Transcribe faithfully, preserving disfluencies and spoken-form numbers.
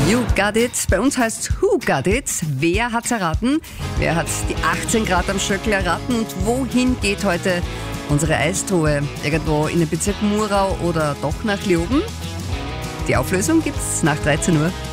You got it. Bei uns heißt Who got it? Wer hat's erraten? Wer hat die achtzehn Grad am Stöckl erraten? Und wohin geht heute unsere Eistruhe? Irgendwo in den Bezirk Murau oder doch nach Leoben? Die Auflösung gibt's nach dreizehn Uhr.